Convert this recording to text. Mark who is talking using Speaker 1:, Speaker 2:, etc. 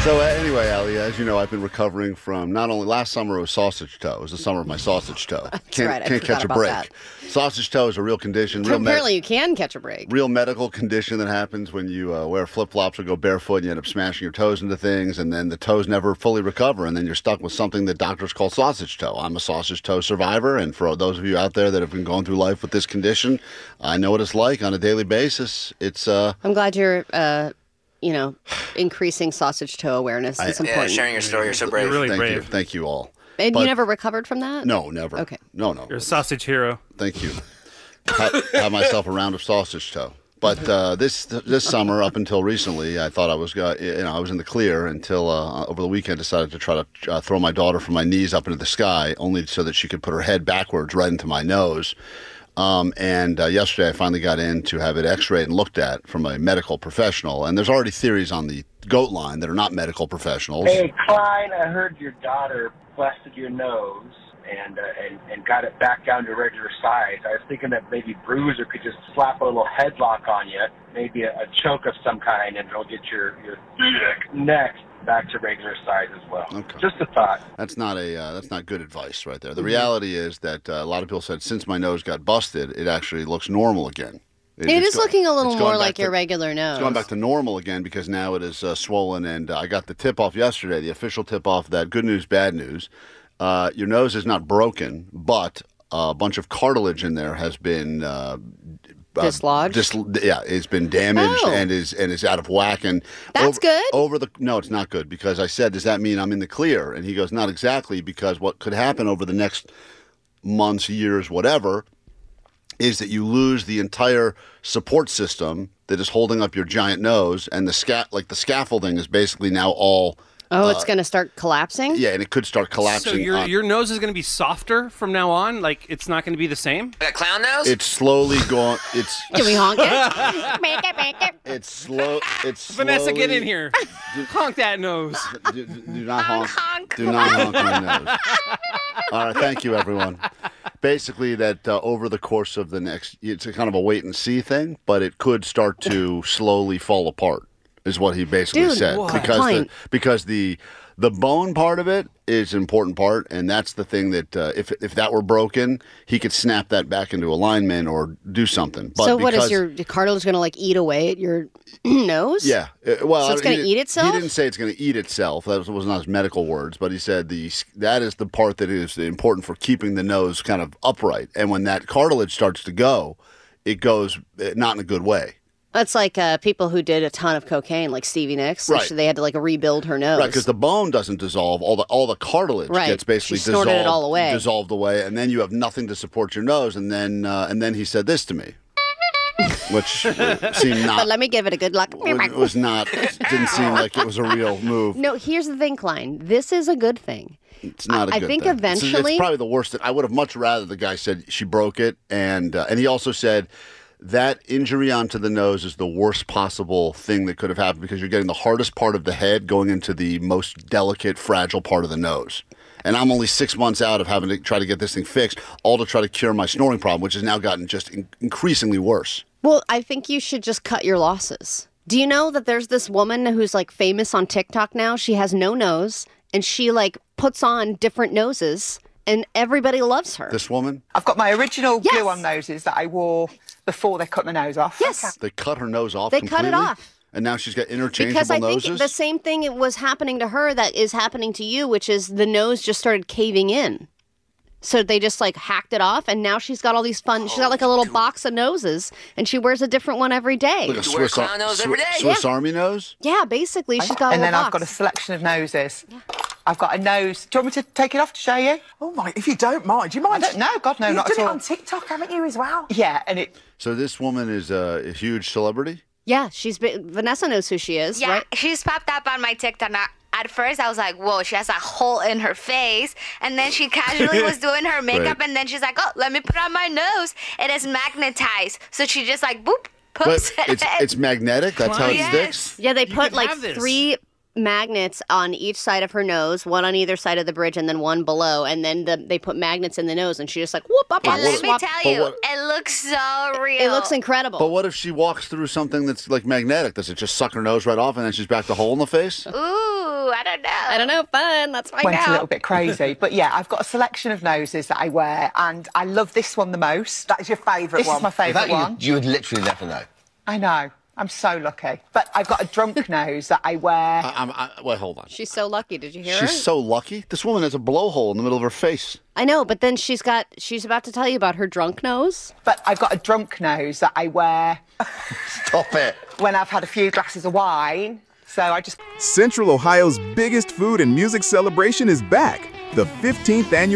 Speaker 1: So anyway, Allie, as you know, I've been recovering from not only last summer it was sausage toe. It was the summer of my sausage toe. Can't catch a break.
Speaker 2: That.
Speaker 1: Sausage toe is a real condition.
Speaker 2: Apparently, you can catch a break.
Speaker 1: Real medical condition that happens when you wear flip-flops or go barefoot and you end up smashing your toes into things, and then the toes never fully recover, and then you're stuck with something that doctors call sausage toe. I'm a sausage toe survivor, and for those of you out there that have been going through life with this condition, I know what it's like on a daily basis. It's.
Speaker 2: I'm glad you're. Increasing sausage toe awareness is important.
Speaker 3: Yeah, sharing your story. You're so brave.
Speaker 4: You're really
Speaker 1: Thank
Speaker 4: brave.
Speaker 1: you. Thank you all.
Speaker 2: And you never recovered from that?
Speaker 1: No, never.
Speaker 2: Okay.
Speaker 1: No.
Speaker 4: You're a sausage hero.
Speaker 1: Thank you. Have myself a round of sausage toe. But this summer, up until recently, I thought I was in the clear until over the weekend decided to try to throw my daughter from my knees up into the sky, only so that she could put her head backwards right into my nose. And yesterday I finally got in to have it x-rayed and looked at from a medical professional. And there's already theories on the goat line that are not medical professionals.
Speaker 5: Hey, Klein, I heard your daughter busted your nose and got it back down to regular size. I was thinking that maybe Bruiser could just slap a little headlock on you, maybe a choke of some kind, and it'll get your neck back to regular size as well.
Speaker 1: Okay.
Speaker 5: Just a thought.
Speaker 1: That's not good advice right there. The reality is that a lot of people said since my nose got busted, it actually looks normal again.
Speaker 2: It is looking a little more like your regular nose.
Speaker 1: It's going back to normal again because now it is swollen, and I got the tip-off yesterday, the official tip-off that good news, bad news. Your nose is not broken, but a bunch of cartilage in there has been
Speaker 2: dislodged.
Speaker 1: It's been damaged and is out of whack. And
Speaker 2: that's good.
Speaker 1: No, it's not good because I said, does that mean I'm in the clear? And he goes, not exactly, because what could happen over the next months, years, whatever, is that you lose the entire support system that is holding up your giant nose, and the scaffolding is basically now all.
Speaker 2: Oh, it's going to start collapsing?
Speaker 1: Yeah, and it could start collapsing.
Speaker 4: So your nose is going to be softer from now on? Like, it's not going to be the same?
Speaker 3: That clown nose?
Speaker 1: It's slowly going...
Speaker 2: Can we honk it?
Speaker 1: Make it. It's slow...
Speaker 4: Vanessa, get in here. Honk that nose.
Speaker 1: Do not honk. Do not honk my nose. All right, thank you, everyone. Basically, that over the course of the next... It's a kind of a wait-and-see thing, but it could start to slowly fall apart. Is what he basically said.
Speaker 4: What?
Speaker 1: Because the bone part of it is an important part, and that's the thing that if that were broken, he could snap that back into alignment or do something. But
Speaker 2: so what is your cartilage going to eat away at your nose?
Speaker 1: Yeah. Well,
Speaker 2: so it's going to eat itself?
Speaker 1: He didn't say it's going to eat itself. That was not his medical words, but he said that is the part that is important for keeping the nose kind of upright. And when that cartilage starts to go, it goes not in a good way.
Speaker 2: That's like people who did a ton of cocaine, like Stevie Nicks.
Speaker 1: Right.
Speaker 2: They had to rebuild her nose.
Speaker 1: Right, because the bone doesn't dissolve. All the cartilage gets basically
Speaker 2: she snorted it all away.
Speaker 1: dissolved away, and then you have nothing to support your nose. And then he said this to me, which seemed not.
Speaker 2: But let me give it a good luck.
Speaker 1: It was not. Didn't seem like it was a real move.
Speaker 2: No, here's the thing, Klein. This is a good thing.
Speaker 1: It's not a good thing.
Speaker 2: I think eventually,
Speaker 1: it's probably the worst. I would have much rather the guy said she broke it, and he also said. That injury onto the nose is the worst possible thing that could have happened because you're getting the hardest part of the head going into the most delicate, fragile part of the nose. And I'm only 6 months out of having to try to get this thing fixed, all to try to cure my snoring problem, which has now gotten just increasingly worse.
Speaker 2: Well, I think you should just cut your losses. Do you know that there's this woman who's famous on TikTok now? She has no nose, and she puts on different noses, and everybody loves her.
Speaker 1: This woman?
Speaker 6: I've got my original glue-on noses that I wore before they cut my nose off.
Speaker 2: Yes.
Speaker 1: They cut her nose off
Speaker 2: completely? They cut it off.
Speaker 1: And now she's got interchangeable
Speaker 2: because I
Speaker 1: noses?
Speaker 2: think the same thing was happening to her that is happening to you, which is the nose just started caving in. So they just hacked it off, and now she's got all these fun. She's got a little box of noses, and she wears a different one every day.
Speaker 1: Like a Swiss Army nose?
Speaker 2: Yeah, basically, she's got.
Speaker 6: And then I've got a selection of noses. Yeah. I've got a nose. Do you want me to take it off to show you?
Speaker 7: Oh my! If you don't mind, do you mind?
Speaker 6: No, God, no, not at all.
Speaker 7: You've done it on TikTok, haven't you, as well?
Speaker 6: Yeah, and it.
Speaker 1: So this woman is a huge celebrity?
Speaker 2: Yeah, Vanessa knows who she is.
Speaker 8: Yeah,
Speaker 2: right?
Speaker 8: She's popped up on my TikTok now. At first, I was like, whoa, she has a hole in her face. And then she casually was doing her makeup, and then she's like, oh, let me put on my nose. It is magnetized. So she just boop, pokes it.
Speaker 1: It's magnetic? That's how it sticks?
Speaker 2: Yeah, they put 3 magnets on each side of her nose, one on either side of the bridge, and then one below. And then they put magnets in the nose, and she just whoop up.
Speaker 8: And let me tell you, it looks so real.
Speaker 2: It looks incredible.
Speaker 1: But what if she walks through something that's magnetic? Does it just suck her nose right off, and then she's back to hole in the face?
Speaker 8: Ooh. I don't know.
Speaker 2: I don't know. Fun. Let's find
Speaker 6: Went
Speaker 2: out.
Speaker 6: a little bit crazy. But yeah, I've got a selection of noses that I wear, and I love this one the most.
Speaker 7: That is your favourite
Speaker 6: This
Speaker 7: one.
Speaker 6: is my favourite
Speaker 3: Without
Speaker 6: one.
Speaker 3: you would literally never know.
Speaker 6: I know. I'm so lucky. But I've got a drunk nose that I wear.
Speaker 1: Wait, hold on.
Speaker 2: She's so lucky. Did you hear her?
Speaker 1: She's so lucky. This woman has a blowhole in the middle of her face.
Speaker 2: I know, but then she's about to tell you about her drunk nose.
Speaker 6: But I've got a drunk nose that I wear
Speaker 3: Stop it.
Speaker 6: when I've had a few glasses of wine. So I just...
Speaker 9: Central Ohio's biggest food and music celebration is back. The 15th annual